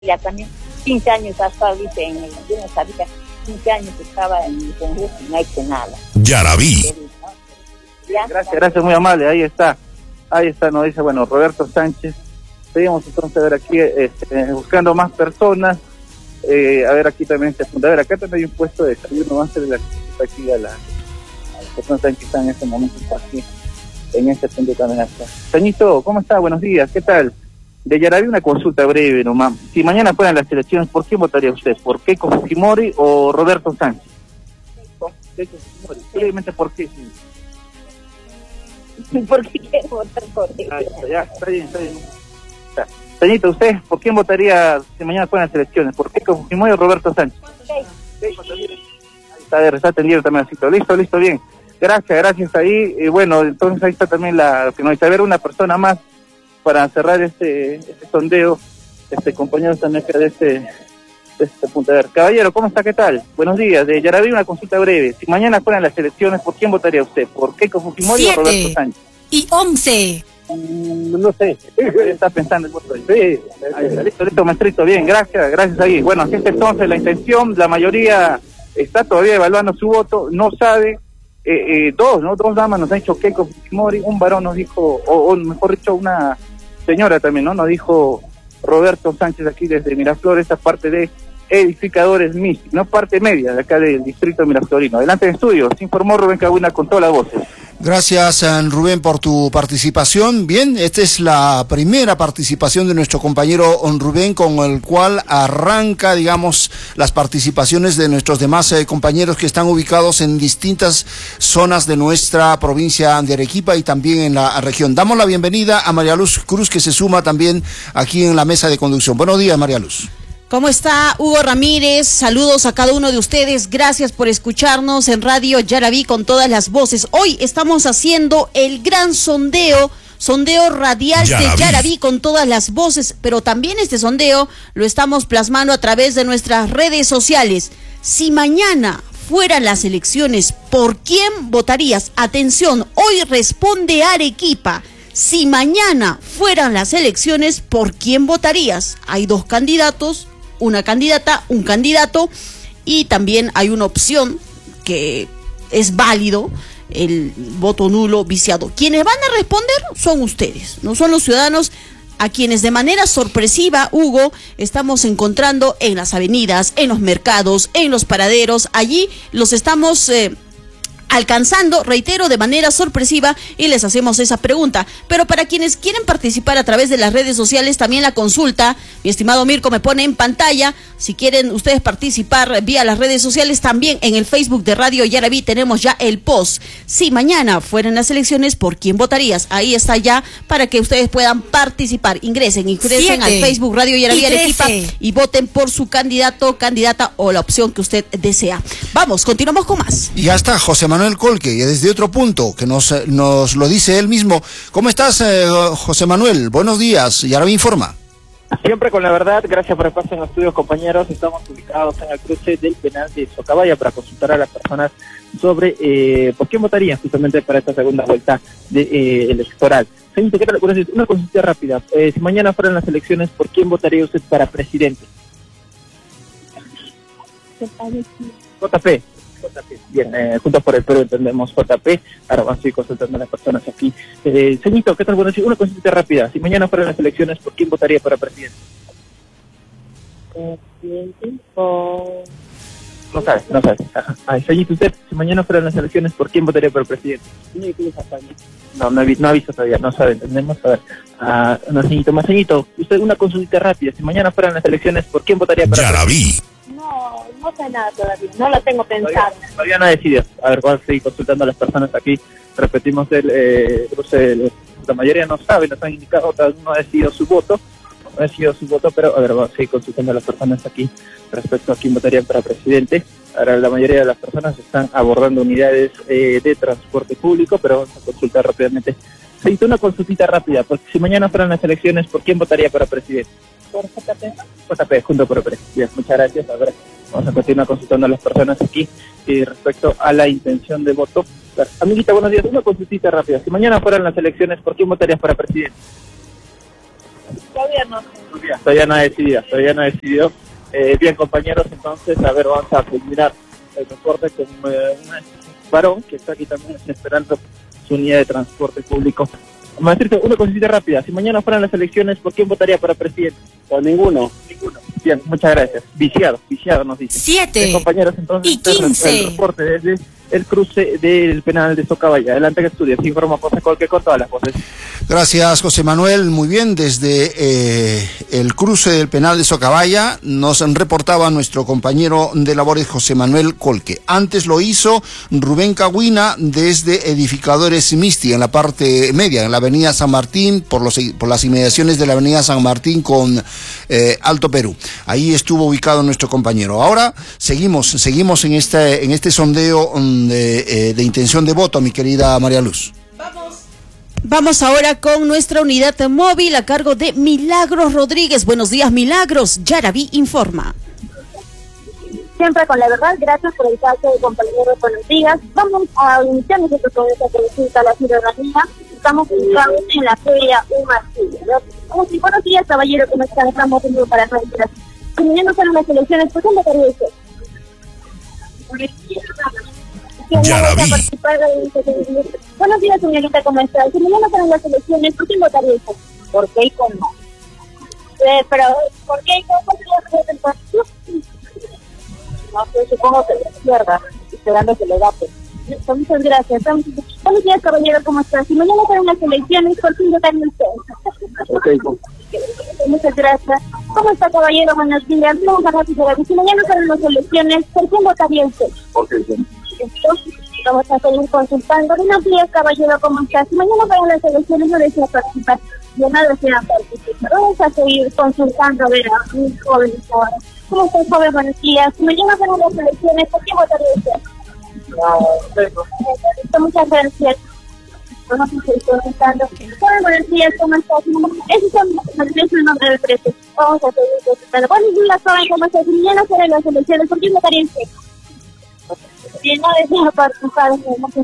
Ya también 15 años ha estado, dice, yo no sabía, 15 años estaba en el Congreso y no ha hecho nada. Yaraví. Gracias, muy amable, ahí está, nos dice, bueno, Roberto Sánchez. Seguimos entonces a ver aquí, buscando más personas, a ver aquí también se apunta, a ver, acá también hay un puesto de desayuno, va a ser aquí a las personas que están en este momento aquí, en este punto también está. Señito, ¿cómo está? Buenos días, ¿qué tal? De Yaraví una consulta breve nomás. Si mañana fueran las elecciones, ¿por quién votaría usted? ¿Por Keiko Fujimori o Roberto Sánchez? Keiko Fujimori. Brevemente, ¿por qué? ¿Por qué quiero votar por él? Ya, está bien. Señorita, ¿usted por quién votaría si mañana fueran las elecciones? ¿Por Keiko Fujimori o Roberto Sánchez? Está atendido también, así. Listo, bien. Gracias ahí. Y bueno, entonces ahí está también la que nos dice, a ver, una persona más para cerrar este sondeo, compañero también de este punto. A ver, caballero, ¿cómo está? ¿Qué tal? Buenos días. De Yaraví una consulta breve. Si mañana fueran las elecciones, ¿por quién votaría usted? ¿Por Keiko Fujimori o Roberto Sánchez? Y 11. No sé. Está pensando el voto ahí. Sí. Listo, maestrito. Bien, gracias ahí. Bueno, así es entonces la intención. La mayoría está todavía evaluando su voto, no sabe. Dos damas nos han dicho Keiko Fujimori, un varón nos dijo, o mejor dicho, una señora también, ¿no? Nos dijo Roberto Sánchez aquí desde Miraflores, esta parte de edificadores MIS, no parte media de acá del distrito miraflorino. Adelante en estudio, se informó Rubén Cagüina con todas las voces. Gracias, Rubén, por tu participación. Bien, esta es la primera participación de nuestro compañero Rubén, con el cual arranca, digamos, las participaciones de nuestros demás compañeros que están ubicados en distintas zonas de nuestra provincia de Arequipa y también en la región. Damos la bienvenida a María Luz Cruz, que se suma también aquí en la mesa de conducción. Buenos días, María Luz. ¿Cómo está Hugo Ramírez? Saludos a cada uno de ustedes. Gracias por escucharnos en Radio Yaraví con todas las voces. Hoy estamos haciendo el gran sondeo radial de Yaraví con todas las voces, pero también este sondeo lo estamos plasmando a través de nuestras redes sociales. Si mañana fueran las elecciones, ¿por quién votarías? Atención, hoy responde Arequipa. Si mañana fueran las elecciones, ¿por quién votarías? Hay dos candidatos, una candidata, un candidato, y también hay una opción que es válido, el voto nulo viciado. Quienes van a responder son ustedes, no son los ciudadanos a quienes de manera sorpresiva, Hugo, estamos encontrando en las avenidas, en los mercados, en los paraderos. Allí los estamos alcanzando, reitero, de manera sorpresiva, y les hacemos esa pregunta. Pero para quienes quieren participar a través de las redes sociales, también la consulta, mi estimado Mirko me pone en pantalla, si quieren ustedes participar vía las redes sociales, también en el Facebook de Radio Yaraví tenemos ya el post. Si mañana fueran las elecciones, ¿por quién votarías? Ahí está ya, para que ustedes puedan participar. Ingresen al Facebook Radio Yaraví Arequipa y voten por su candidato, candidata o la opción que usted desea. Vamos, continuamos con más. Y ya está José Manuel Colque, y desde otro punto, que nos lo dice él mismo. ¿Cómo estás, José Manuel? Buenos días, Yaraví informa. Siempre con la verdad, gracias por el paso en los estudios, compañeros. Estamos ubicados en el cruce del penal de Socabaya para consultar a las personas sobre por quién votarían justamente para esta segunda vuelta electoral. Señorita, ¿qué tal? Una consulta rápida. Si mañana fueran las elecciones, ¿por quién votaría usted para presidente? JP. Bien, Juntos por el Perú entendemos JP. Ahora vamos a ir consultando a las personas aquí. Señorito, ¿qué tal? Bueno, una consulta rápida. Si mañana fueran las elecciones, ¿por quién votaría para presidente? No sabe. Señorito, usted, si mañana fueran las elecciones, ¿por quién votaría para presidente? No ha visto todavía, no sabe, entendemos. A ver, no, señorito, más señorito, usted, una consulta rápida. Si mañana fueran las elecciones, ¿por quién votaría para presidente? No sé nada todavía, no lo tengo pensado. Todavía no ha decidido. A ver, vamos a seguir consultando a las personas aquí. Repetimos, la mayoría no sabe, nos han indicado, cada uno ha decidido su voto, pero a ver, vamos a seguir consultando a las personas aquí respecto a quién votarían para presidente. Ahora la mayoría de las personas están abordando unidades de transporte público, pero vamos a consultar rápidamente. Se hizo una consultita rápida, porque si mañana fueran las elecciones, ¿por quién votaría para presidente? Por JP, Juntos por el Perú. Bien, muchas gracias. A ver, vamos a continuar consultando a las personas aquí respecto a la intención de voto. Amiguita, buenos días. Una consultita rápida. Si mañana fueran las elecciones, ¿por quién votarías para presidente? Todavía no he decidido. Bien, compañeros, entonces, a ver, vamos a culminar el transporte con un varón que está aquí también esperando su unidad de transporte público. Maestrito, una cosita rápida. Si mañana fueran las elecciones, ¿por quién votaría para presidente? Por ninguno. Bien, muchas gracias. Viciado nos dice. 7 compañeros, entonces, y 15. El reporte desde el cruce del penal de Socabaya. Adelante que estudia. Se informa José Colque con todas las voces. Gracias, José Manuel. Muy bien, desde el cruce del penal de Socabaya nos reportaba nuestro compañero de labores José Manuel Colque. Antes lo hizo Rubén Cagüina desde Edificadores Misti, en la parte media, en la avenida San Martín, por las inmediaciones de la avenida San Martín con Alto Perú. Ahí estuvo ubicado nuestro compañero. Ahora seguimos en este sondeo de intención de voto, mi querida María Luz. Vamos ahora con nuestra unidad móvil a cargo de Milagros Rodríguez. Buenos días, Milagros. Yaraví informa. Siempre con la verdad, gracias por el caso de compañeros. Buenos días. Vamos a iniciar nosotros con esta consulta a la ciudadanía. Estamos ubicados en la feria Un Martillo. Buenos días, caballero, ¿cómo están? Estamos viendo para nuestras. Si mañana fueron las elecciones, ¿por qué votaría usted? Yaraví. Buenos días, señorita, ¿cómo está? Si mañana fueron las elecciones, ¿por qué votaría usted? ¿Por qué y cómo? Pero, ¿por qué y cómo sería el partido? No sé, supongo que la izquierda, esperando que le daten. Muchas gracias. Buenos días, caballero, ¿cómo está? Si mañana fueron las elecciones, ¿por qué votaría usted? Muchas gracias. ¿Cómo está, caballero? Buenos días. Vamos a rápido. Si mañana fueron las elecciones, ¿por qué votaría usted? Vamos a seguir consultando. Buenos días, caballero, ¿cómo está? Si mañana fueron las elecciones, no desea participar. Yo no desea participar. Vamos a seguir consultando, a ver, a mis jóvenes ahora. ¿Cómo está, joven? Buenos días. Si mañana fueron las elecciones, ¿por qué votaría usted? Muchas gracias. Vamos a seguir consultando. Buenos días, ¿cómo está? Esos son el nombre del precio. Vamos a seguir consultando. Buenos días, joven, ¿cómo está? Si mañana fueron las elecciones, ¿por qué votaría usted? Si no desea participar,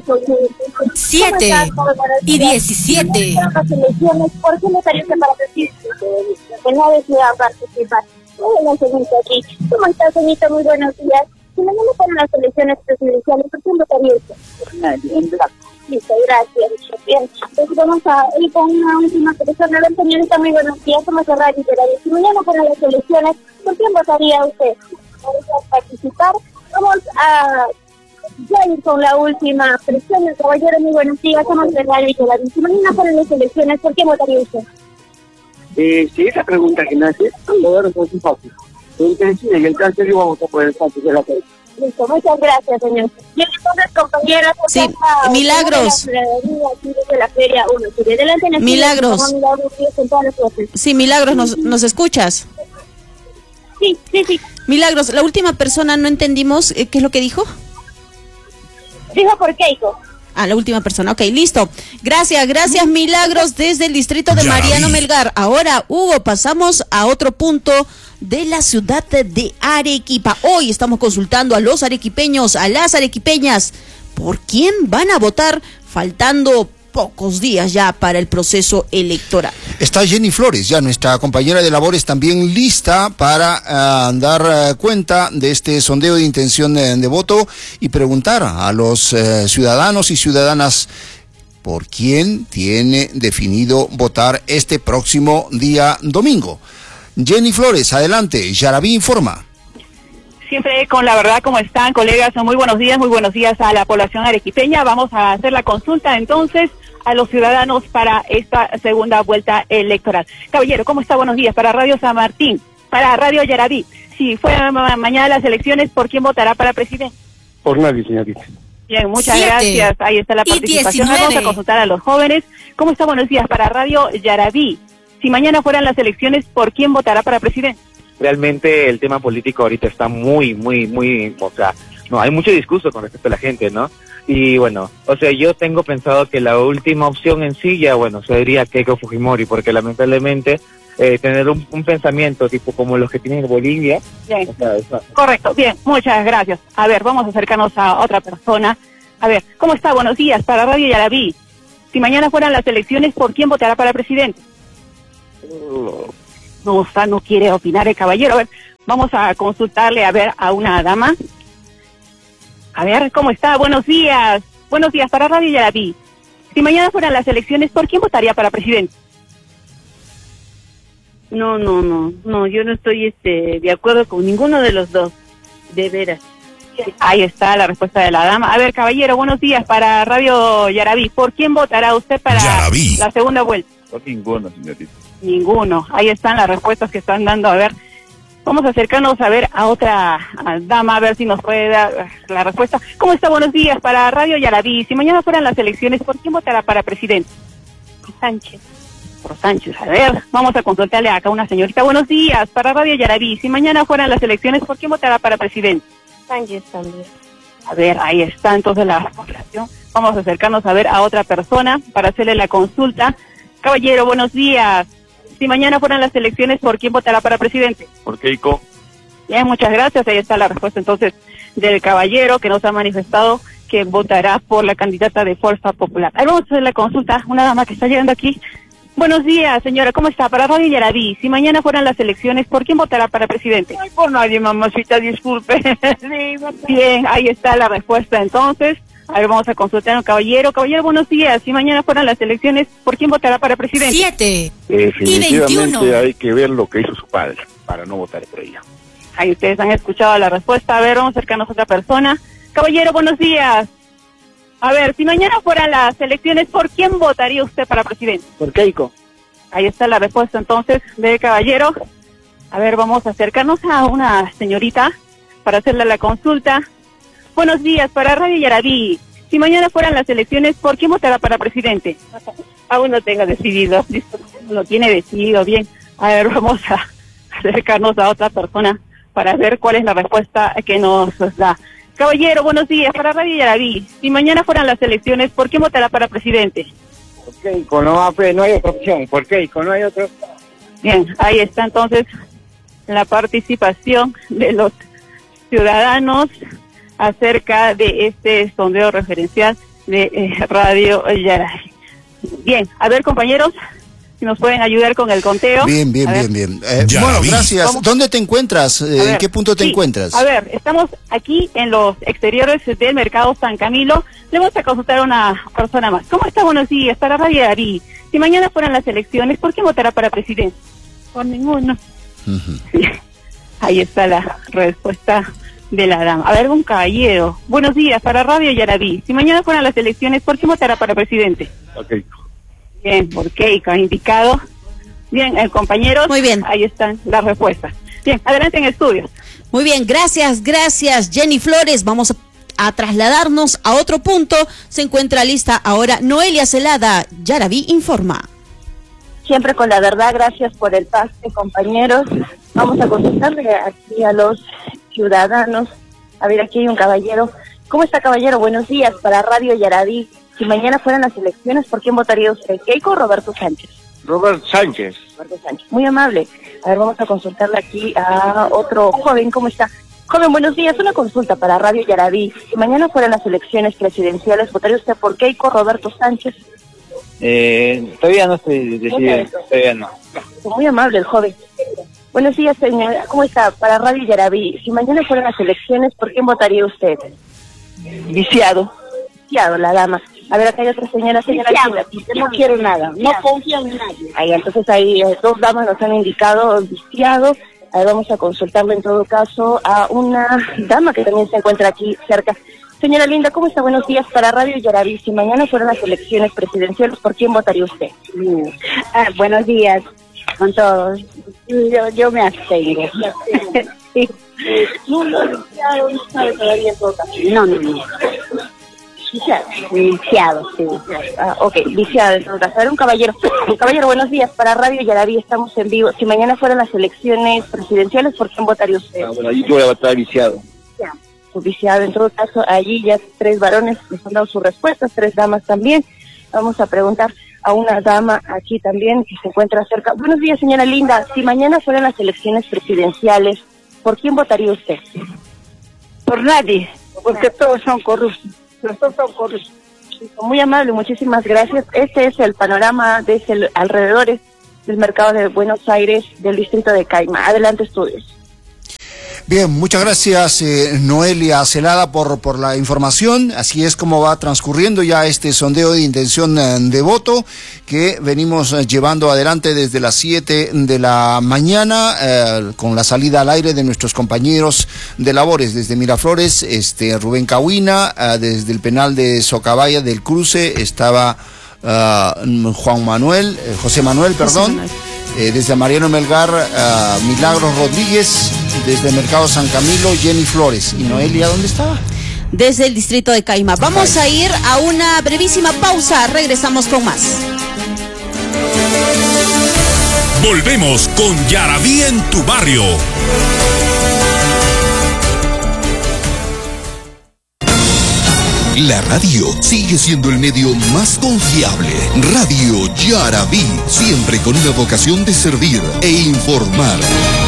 7 y 17. ¿Por qué votaría usted para decir que no desea participar? Hola, señorita aquí. ¿Cómo está, señorita? Muy buenos días. Si mañana fueron las elecciones presidenciales, ¿por qué votaría usted? En blanco. Listo, gracias. Bien, entonces vamos a ir con una última persona. A ver, señorita, muy buenos días. Somos el Radio Literario. Si mañana fueron las elecciones, ¿por quién votaría usted? Vamos a participar. Vamos a ya ir con la última persona. Caballero, muy buenos días. Somos el Radio Literario. Si mañana fueron las elecciones, ¿por quién votaría usted? Si esa pregunta que me hace, todo es muy fácil. Entonces, y el cáncer iba a votar por el cáncer de la calle. Listo, muchas gracias, señor. Y entonces, compañeras, sí, Milagros. De la feria 1. Milagros. Sí, Milagros, ¿nos escuchas? Sí. Milagros, la última persona no entendimos, ¿qué es lo que dijo? Dijo por Keiko. La última persona, ok, listo. Gracias, Milagros, desde el distrito de Mariano Melgar. Ahora, Hugo, pasamos a otro punto de la ciudad de Arequipa. Hoy estamos consultando a los arequipeños, a las arequipeñas, ¿por quién van a votar? Faltando pocos días ya para el proceso electoral. Está Jenny Flores, ya nuestra compañera de labores, también lista para dar cuenta de este sondeo de intención de voto y preguntar a los ciudadanos y ciudadanas por quién tiene definido votar este próximo día domingo. Jenny Flores, adelante, Yaraví informa. Siempre con la verdad, ¿cómo están, colegas? Muy buenos días a la población arequipeña. Vamos a hacer la consulta entonces a los ciudadanos para esta segunda vuelta electoral. Caballero, ¿cómo está? Buenos días. Para Radio San Martín, para Radio Yaraví. Si fueran mañana las elecciones, ¿por quién votará para presidente? Por nadie, señorita. Bien, muchas gracias. Ahí está la participación. Vamos a consultar a los jóvenes. ¿Cómo está? Buenos días. Para Radio Yaraví. Si mañana fueran las elecciones, ¿por quién votará para presidente? Realmente el tema político ahorita está muy, o sea, no, hay mucho discurso con respecto a la gente, ¿no? Y bueno, o sea, yo tengo pensado que la última opción en sí ya, bueno, sería Keiko Fujimori, porque lamentablemente tener un pensamiento tipo como los que tienen en Bolivia. Bien. O sea, eso. Correcto, bien, muchas gracias. A ver, vamos a acercarnos a otra persona. A ver, ¿cómo está? Buenos días, para Radio Yaraví. Si mañana fueran las elecciones, ¿por quién votará para presidente? No, no quiere opinar el caballero. A ver, vamos a consultarle, a ver, a una dama. A ver, ¿cómo está? Buenos días. Buenos días, para Radio Yaraví. Si mañana fueran las elecciones, ¿por quién votaría para presidente? No, yo no estoy de acuerdo con ninguno de los dos, de veras. Ahí está la respuesta de la dama. A ver, caballero, buenos días, para Radio Yaraví. ¿Por quién votará usted para Yaraví. la segunda vuelta? Por ninguno, señorita. Ninguno. Ahí están las respuestas que están dando. A ver, vamos a acercarnos a ver a otra dama, a ver si nos puede dar la respuesta. ¿Cómo está? Buenos días, para Radio Yaraví. Si mañana fueran las elecciones, ¿por quién votará para presidente? Sánchez. Por Sánchez. A ver, vamos a consultarle acá a una señorita. Buenos días, para Radio Yaraví. Si mañana fueran las elecciones, ¿por quién votará para presidente? Sánchez también. A ver, ahí está entonces la población. Vamos a acercarnos a ver a otra persona para hacerle la consulta. Caballero, buenos días. Si mañana fueran las elecciones, ¿por quién votará para presidente? ¿Por Keiko? Bien, muchas gracias. Ahí está la respuesta entonces del caballero que nos ha manifestado que votará por la candidata de Fuerza Popular. Ahí vamos a hacer la consulta. Una dama que está llegando aquí. Buenos días, señora. ¿Cómo está? Para Radio Yaraví. Si mañana fueran las elecciones, ¿por quién votará para presidente? Ay, por nadie, mamacita, disculpe. Bien, ahí está la respuesta entonces. A ver, vamos a consultar a un caballero. Caballero, buenos días. Si mañana fueran las elecciones, ¿por quién votará para presidente? 7 Definitivamente y 21. hay que ver lo que hizo su padre para no votar por ella. Ahí ustedes han escuchado la respuesta. A ver, vamos a acercarnos a otra persona. Caballero, buenos días. A ver, si mañana fueran las elecciones, ¿por quién votaría usted para presidente? Por Keiko. Ahí está la respuesta entonces del caballero. A ver, vamos a acercarnos a una señorita para hacerle la consulta. Buenos días, para Radio Yaraví. Si mañana fueran las elecciones, ¿por quién votará para presidente? Aún no tengo decidido. Lo tiene decidido, bien. A ver, vamos a acercarnos a otra persona para ver cuál es la respuesta que nos da. Caballero, buenos días, para Radio Yaraví. Si mañana fueran las elecciones, ¿por quién votará para presidente? Por Keiko, no hay otra opción. Por Keiko, no hay otra. Bien, ahí está entonces la participación de los ciudadanos acerca de este sondeo referencial de Radio Yaraví. Bien, a ver, compañeros, si nos pueden ayudar con el conteo. Bien. Bueno, gracias. ¿Cómo? ¿Dónde te encuentras? ¿En qué punto te encuentras? A ver, estamos aquí en los exteriores del Mercado San Camilo. Le vamos a consultar a una persona más. ¿Cómo está? Buenos días, para Radio Yaraví. Si mañana fueran las elecciones, ¿por qué votará para presidente? Por ninguno. Sí. Ahí está la respuesta de la dama. A ver, un caballero. Buenos días, para Radio Yaraví. Si mañana fueran las elecciones, ¿por qué votará para presidente? Por Keiko. Bien, por Keiko ha indicado. Bien, compañeros. Muy bien. Ahí están las respuestas. Bien, adelante en estudios. Muy bien, gracias, Jenny Flores. Vamos a trasladarnos a otro punto. Se encuentra lista ahora Noelia Celada. Yaraví informa. Siempre con la verdad, gracias por el pase, compañeros. Vamos a consultarle aquí a los ciudadanos. A ver, aquí hay un caballero. ¿Cómo está, caballero? Buenos días, para Radio Yaraví. Si mañana fueran las elecciones, ¿por quién votaría usted? ¿Keiko o Roberto Sánchez? Roberto Sánchez. Muy amable. A ver, vamos a consultarle aquí a otro joven. ¿Cómo está? Joven, buenos días. Una consulta para Radio Yaraví. Si mañana fueran las elecciones presidenciales, ¿votaría usted por Keiko o Roberto Sánchez? Todavía no estoy decidido. Todavía no. Muy amable el joven. Buenos días, señora. ¿Cómo está? Para Radio Yaraví. Si mañana fueran las elecciones, ¿por quién votaría usted? Viciado, La dama. A ver, acá hay otra señora. no quiero nada, no confío en nadie. Ahí, entonces ahí dos damas nos han indicado viciado. A ver, vamos a consultarle en todo caso a una dama que también se encuentra aquí cerca. Señora linda, ¿cómo está? Buenos días, para Radio Yaraví. Si mañana fueran las elecciones presidenciales, ¿por quién votaría usted? Buenos días con todos. Yo me abstengo. Sí. No sabe todavía en todo caso. No. Viciado, sí. Ok, viciado en todo caso. A ver, un caballero. Caballero, buenos días, para Radio Yaraví, estamos en vivo. Si mañana fueran las elecciones presidenciales, ¿por quién votaría usted? Bueno, ahí yo voy a votar viciado. Viciado, en todo caso, allí ya 3 varones nos han dado sus respuestas, 3 damas también. Vamos a preguntar a una dama aquí también que se encuentra cerca. Buenos días, señora linda. Si mañana fueran las elecciones presidenciales, ¿por quién votaría usted? Por nadie, porque todos son corruptos. Los dos son corruptos. Muy amable, muchísimas gracias. Este es el panorama de alrededores del mercado de Buenos Aires del distrito de Caima. Adelante, estudios. Bien, muchas gracias Noelia Celada por la información. Así es como va transcurriendo ya este sondeo de intención de voto que venimos llevando adelante desde las 7 de la mañana con la salida al aire de nuestros compañeros de labores desde Miraflores, Rubén Cahuina, desde el penal de Socabaya del Cruce estaba José Manuel, desde Mariano Melgar, Milagros Rodríguez, desde el Mercado San Camilo, Jenny Flores. ¿Y Noelia dónde estaba? Desde el distrito de Caima. Vamos a ir a una brevísima pausa, regresamos con más. Volvemos con Yaraví en tu barrio. La radio sigue siendo el medio más confiable. Radio Yaraví, siempre con una vocación de servir e informar.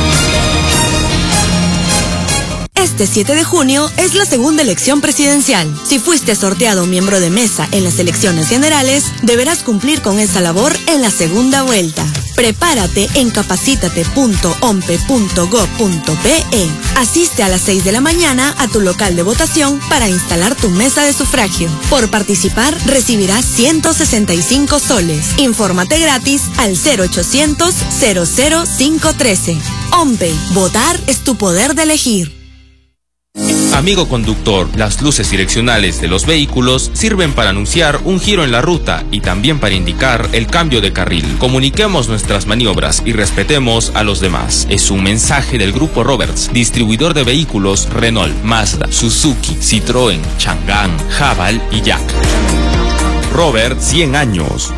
Este 7 de junio es la segunda elección presidencial. Si fuiste sorteado miembro de mesa en las elecciones generales, deberás cumplir con esa labor en la segunda vuelta. Prepárate en capacitate.ompe.gov.pe. Asiste a las 6 de la mañana a tu local de votación para instalar tu mesa de sufragio. Por participar, recibirás 165 soles. Infórmate gratis al 0800 00513. OMPE, votar es tu poder de elegir. Amigo conductor, las luces direccionales de los vehículos sirven para anunciar un giro en la ruta y también para indicar el cambio de carril. Comuniquemos nuestras maniobras y respetemos a los demás. Es un mensaje del Grupo Roberts, distribuidor de vehículos Renault, Mazda, Suzuki, Citroën, Chang'an, Haval y Jack. Robert, 100 años.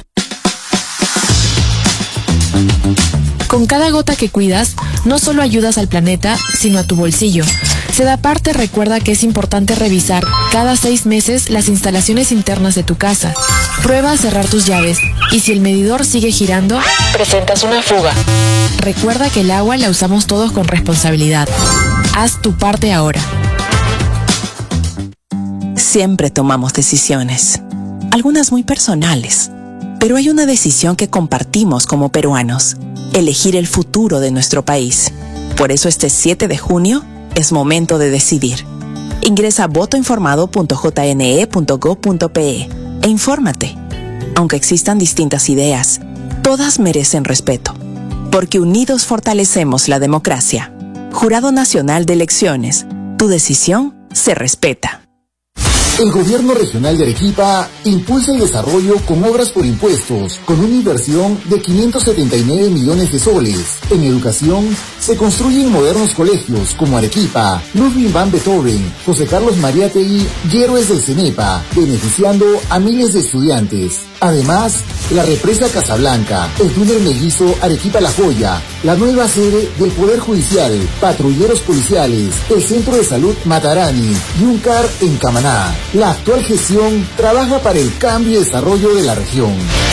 Con cada gota que cuidas, no solo ayudas al planeta, sino a tu bolsillo. Sedaparte recuerda que es importante revisar cada 6 meses las instalaciones internas de tu casa. Prueba a cerrar tus llaves y si el medidor sigue girando, presentas una fuga. Recuerda que el agua la usamos todos con responsabilidad. Haz tu parte ahora. Siempre tomamos decisiones, algunas muy personales, pero hay una decisión que compartimos como peruanos: elegir el futuro de nuestro país. Por eso este 7 de junio es momento de decidir. Ingresa a votoinformado.jne.gov.pe e infórmate. Aunque existan distintas ideas, todas merecen respeto, porque unidos fortalecemos la democracia. Jurado Nacional de Elecciones, tu decisión se respeta. El Gobierno Regional de Arequipa impulsa el desarrollo con obras por impuestos, con una inversión de 579 millones de soles. En educación, se construyen modernos colegios como Arequipa, Ludwig van Beethoven, José Carlos Mariátegui y Héroes del CENEPA, beneficiando a miles de estudiantes. Además, la represa Casablanca, el túnel mellizo Arequipa-La Joya, la nueva sede del Poder Judicial, patrulleros policiales, el Centro de Salud Matarani y un CAR en Camaná. La actual gestión trabaja para el cambio y desarrollo de la región.